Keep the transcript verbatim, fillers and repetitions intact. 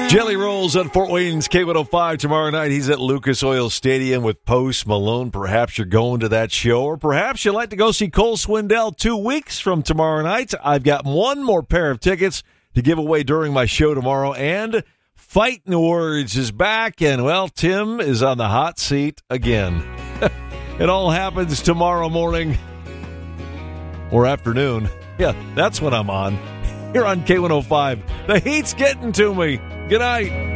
Jelly Rolls at Fort Wayne's K one oh five tomorrow night. He's at Lucas Oil Stadium with Post Malone. Perhaps you're going to that show, or perhaps you'd like to go see Cole Swindell two weeks from tomorrow night. I've got one more pair of tickets to give away during my show tomorrow, and Fighting Words is back, and, well, Tim is on the hot seat again. It all happens tomorrow morning or afternoon. Yeah, that's when I'm on. Here on K one oh five. The heat's getting to me. Good night.